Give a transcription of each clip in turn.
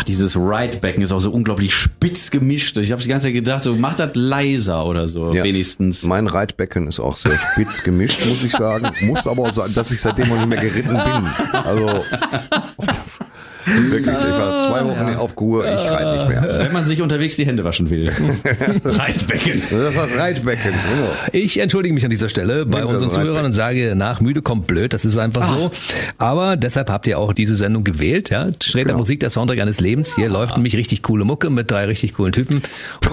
dieses Ride-Becken ist auch so unglaublich spitz gemischt. Ich habe die ganze Zeit gedacht, so mach das leiser oder so, wenigstens. Mein Reitbecken ist auch sehr spitz gemischt, muss ich sagen. Muss aber auch sagen, dass ich seitdem noch nicht mehr geritten bin. Also wirklich, ich war 2 Wochen nicht auf Kur, ich reite nicht mehr. Wenn man sich unterwegs die Hände waschen will. Reitbecken. Das ist das Reitbecken. Ich entschuldige mich an dieser Stelle bei unseren Zuhörern und sage, nach müde kommt blöd, das ist einfach so. Aber deshalb habt ihr auch diese Sendung gewählt, ja. Sträter Musik, der Soundtrack eines Lebens. Hier läuft nämlich richtig coole Mucke mit 3 richtig coolen Typen.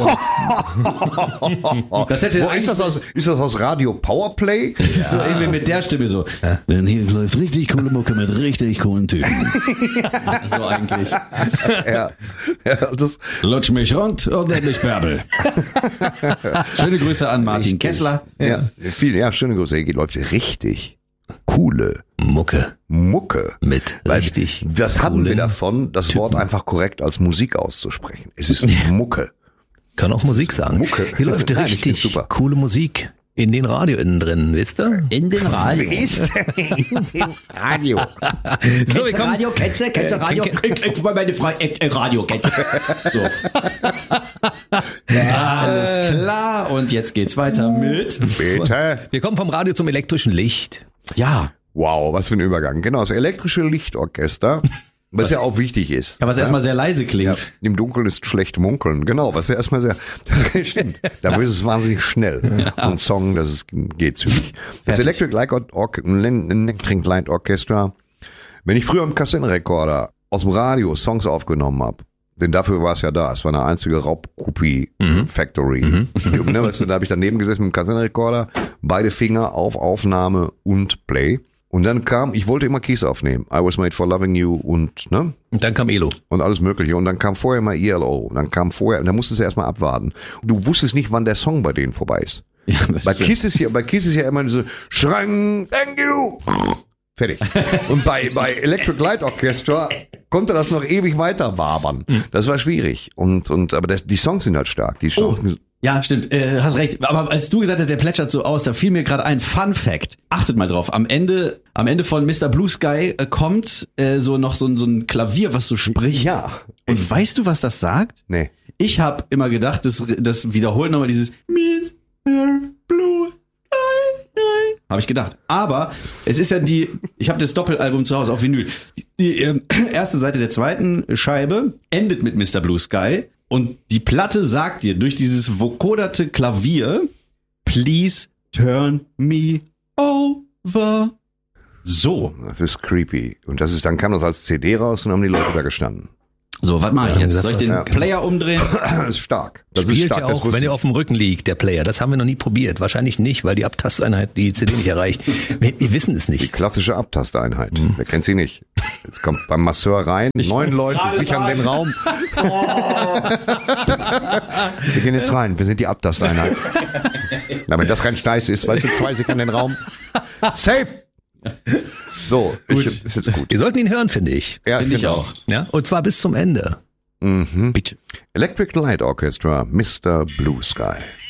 Das hätte ist das aus Radio Powerplay? Das ist so irgendwie mit der Stimme so. Ja. Denn hier läuft richtig coole Mucke mit richtig coolen Typen. So eigentlich. Ja, das Lutsch mich rund und nenn mich Bärbel. Schöne Grüße an Martin Kessler. Ja, schöne Grüße. Hier läuft richtig coole Mucke. Mit richtig. Was hatten wir davon, das Wort einfach korrekt als Musik auszusprechen? Es ist Mucke. Kann auch Musik sagen. Mucke. Hier läuft richtig super coole Musik. In den Radio innen drin, wisst ihr? In den Radio. In den Radio. So, wir kommen. Radio, kennst du Radio? Ich war meine Frau, Radio, kennst du? So. Alles klar, und jetzt geht's weiter mit... Bitte. Wir kommen vom Radio zum elektrischen Licht. Ja. Wow, was für ein Übergang. Genau, das elektrische Lichtorchester. Was ja auch wichtig ist. Ja, was erstmal sehr leise klingt. Ja, im Dunkeln ist schlecht munkeln. Genau, was ja erstmal das stimmt. Da ist es wahnsinnig schnell. Ja. Ein Song, geht zügig. Das Electric Light Orchestra, wenn ich früher im Kassettenrekorder aus dem Radio Songs aufgenommen habe, denn dafür war es ja da. Es war eine einzige Raubkopie-Factory. Da habe ich daneben gesessen mit dem Kassettenrekorder, beide Finger auf Aufnahme und Play. Und dann ich wollte immer Keys aufnehmen. I Was Made for Loving You und dann kam ELO. Und alles mögliche. Und dann kam vorher mal ELO. Dann musstest du erstmal abwarten. Du wusstest nicht, wann der Song bei denen vorbei ist. Ja, bei Kiss ist ja immer diese Schrang, thank you. Fertig. Und bei Electric Light Orchestra konnte das noch ewig weiter wabern. Das war schwierig. Aber die Songs sind halt stark. Die Songs Ja, stimmt, hast recht. Aber als du gesagt hast, der plätschert so aus, da fiel mir gerade ein Fun Fact. Achtet mal drauf. Am Ende von Mr. Blue Sky kommt so noch so ein Klavier, was so spricht. Ja. Und weißt du, was das sagt? Nee. Ich habe immer gedacht, das wiederholt nochmal dieses Mr. Blue Sky. Habe ich gedacht. Aber es ist ja ich habe das Doppelalbum zu Hause auf Vinyl. Die erste Seite der zweiten Scheibe endet mit Mr. Blue Sky. Und die Platte sagt dir durch dieses vokoderte Klavier, please turn me over. So. Das ist creepy. Und dann kam das als CD raus und haben die Leute da gestanden. So, was mache ich jetzt? Soll ich den Player umdrehen? Das ist stark. Das Spielt ist stark. Ja auch, wenn er auf dem Rücken liegt, der Player. Das haben wir noch nie probiert. Wahrscheinlich nicht, weil die Abtasteinheit die CD nicht erreicht. Wir wissen es nicht. Die klassische Abtasteinheit. Wer kennt sie nicht? Jetzt kommt beim Masseur rein, 9 Leute sichern den Raum. Wir gehen jetzt rein, wir sind die Abtasteinheit. Na, wenn das kein Steiß ist, weißt du, 2 sichern den Raum. Safe! So, ist jetzt gut. Wir sollten ihn hören, finde ich. Ja, finde ich auch. Ja? Und zwar bis zum Ende. Bitte. Electric Light Orchestra, Mr. Blue Sky.